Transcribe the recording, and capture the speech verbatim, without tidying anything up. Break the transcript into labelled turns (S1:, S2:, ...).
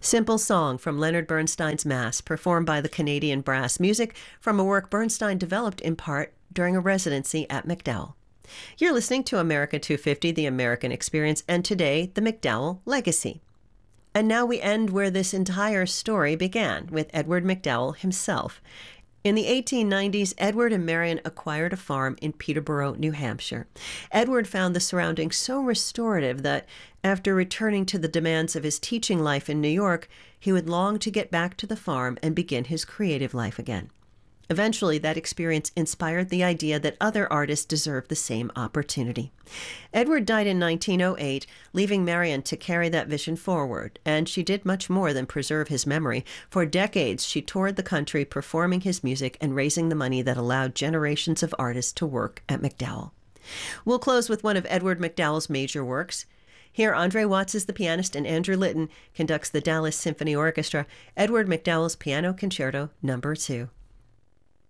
S1: Simple Song from Leonard Bernstein's Mass, performed by the Canadian Brass Music from a work Bernstein developed in part during a residency at MacDowell. You're listening to America two fifty, The American Experience, and today, the MacDowell Legacy. And now we end where this entire story began, with Edward MacDowell himself. In the eighteen nineties, Edward and Marion acquired a farm in Peterborough, New Hampshire. Edward found the surroundings so restorative that, after returning to the demands of his teaching life in New York, he would long to get back to the farm and begin his creative life again. Eventually, that experience inspired the idea that other artists deserve the same opportunity. Edward died in nineteen oh eight, leaving Marion to carry that vision forward, and she did much more than preserve his memory. For decades, she toured the country performing his music and raising the money that allowed generations of artists to work at MacDowell. We'll close with one of Edward MacDowell's major works. Here, Andre Watts is the pianist, and Andrew Litton conducts the Dallas Symphony Orchestra, Edward MacDowell's Piano Concerto Number two.